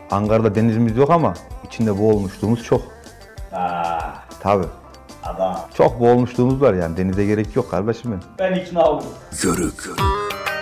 Ankara'da denizimiz yok ama içinde boğulmuşluğumuz çok. Tabii. Adam. Çok boğulmuşluğumuz var yani. Denize gerek yok kardeşim benim. Ben ikna oldum. Yörük.